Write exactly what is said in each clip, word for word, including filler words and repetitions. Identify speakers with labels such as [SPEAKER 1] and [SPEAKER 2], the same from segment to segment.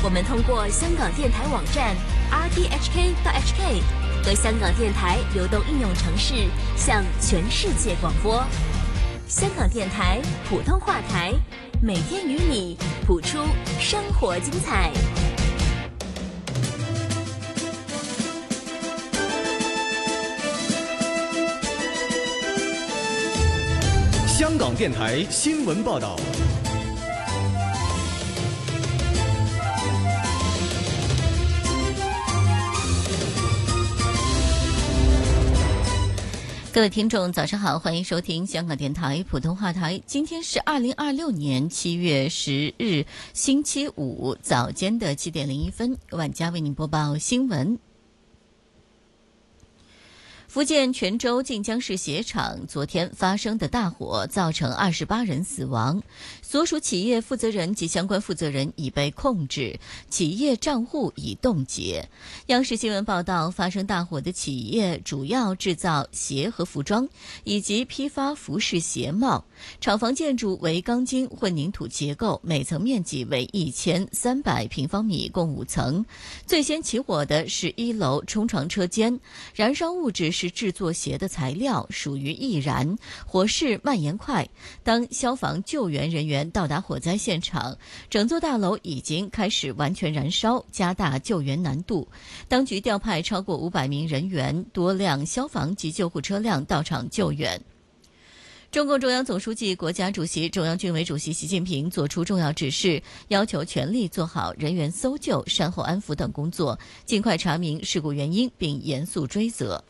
[SPEAKER 1] 我们通过香港电台网站 r t h k dot h k 和香港电台流动应用程式向全世界广播。香港电台普通话台，每天与你谱出生活精彩。
[SPEAKER 2] 香港电台新闻报道。
[SPEAKER 3] 各位听众早上好，欢迎收听香港电台普通话台。今天是二零二六年七月十日星期五早间的七点零一分，晚家为您播报新闻。福建泉州晋江市鞋厂昨天发生的大火造成二十八人死亡，所属企业负责人及相关负责人已被控制，企业账户已冻结。央视新闻报道，发生大火的企业主要制造鞋和服装，以及批发服饰鞋帽。厂房建筑为钢筋混凝土结构，每层面积为一千三百平方米，共五层。最先起火的是一楼冲床车间，燃烧物质是是制作鞋的材料，属于易燃，火势蔓延快。当消防救援人员到达火灾现场，整座大楼已经开始完全燃烧，加大救援难度。当局调派超过五百名人员，多辆消防及救护车辆到场救援。中共中央总书记、国家主席、中央军委主席习近平作出重要指示，要求全力做好人员搜救、善后安抚等工作，尽快查明事故原因，并严肃追责。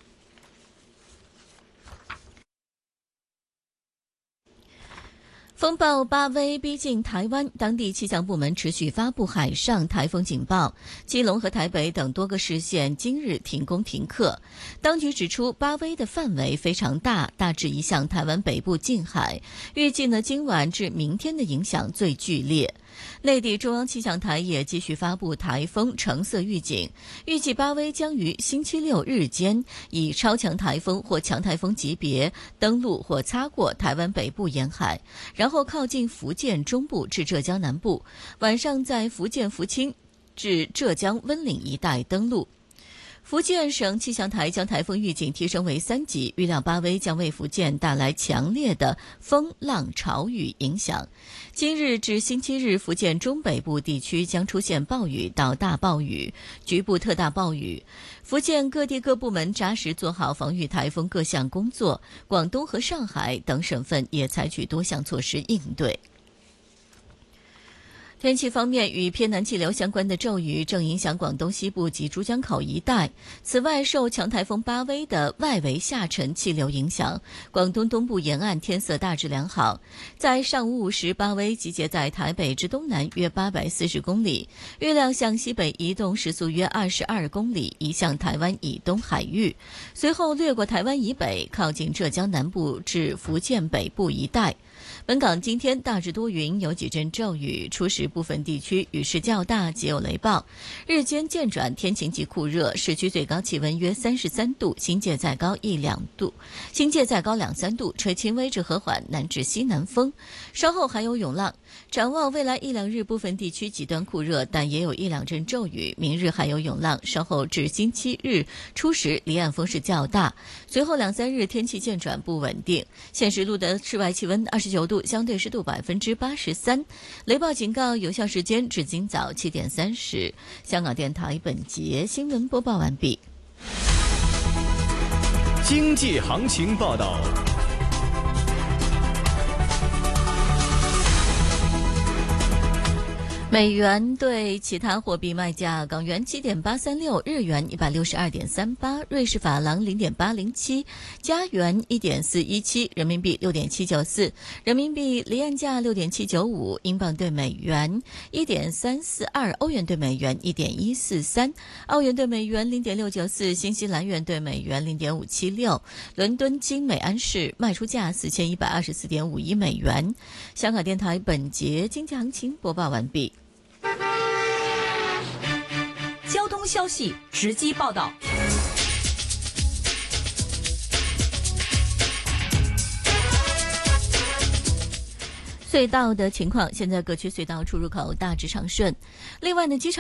[SPEAKER 3] 风暴巴威逼近台湾，当地气象部门持续发布海上台风警报，基隆和台北等多个市县今日停工停课。当局指出，巴威的范围非常大，大致移向台湾北部近海，预计呢今晚至明天的影响最剧烈。内地中央气象台也继续发布台风橙色预警，预计巴威将于星期六日间以超强台风或强台风级别登陆或擦过台湾北部沿海，然后靠近福建中部至浙江南部，晚上在福建福清至浙江温岭一带登陆。福建省气象台将台风预警提升为三级，预料巴威将为福建带来强烈的风浪潮雨影响。今日至星期日，福建中北部地区将出现暴雨到大暴雨，局部特大暴雨。福建各地各部门扎实做好防御台风各项工作，广东和上海等省份也采取多项措施应对。天气方面，与偏南气流相关的骤雨正影响广东西部及珠江口一带。此外，受强台风巴威的外围下沉气流影响，广东东部沿岸天色大致良好。在上午五时，巴威集结在台北之东南约八百四十公里，预料向西北移动，时速约二十二公里，移向台湾以东海域，随后掠过台湾以北，靠近浙江南部至福建北部一带。本港今天大致多云，有几阵骤雨，初时部分地区雨势较大，皆有雷暴。日间渐转天晴及酷热，市区最高气温约三十三度，新界再高一两度，新界再高两三度，吹轻微至和缓南至西南风，稍后还有涌浪。展望未来一两日，部分地区极端酷热，但也有一两阵骤雨，明日还有涌浪，稍后至星期日初时离岸风势较大，随后两三日天气渐转不稳定。现时录得室外气温二十九度，相对湿度百分之八十三。雷暴警告有效时间至今早七点三十。香港电台本节新闻播报完毕。
[SPEAKER 2] 经济行情报道。
[SPEAKER 3] 美元对其他货币卖价：港元七点八三六，日元一百六十二点三八，瑞士法郎零点八零七，加元一点四一七，人民币六点七九四，人民币离岸价六点七九五，英镑对美元一点三四二，欧元对美元一点一四三，澳元对美元零点六九四，新西兰元对美元零点五七六。伦敦金每安士卖出价四千一百二十四点五一美元。香港电台本节经济行情播报完毕。
[SPEAKER 4] 交通消息直击报道。
[SPEAKER 3] 隧道的情况，现在各区隧道出入口大致畅顺。另外呢，机场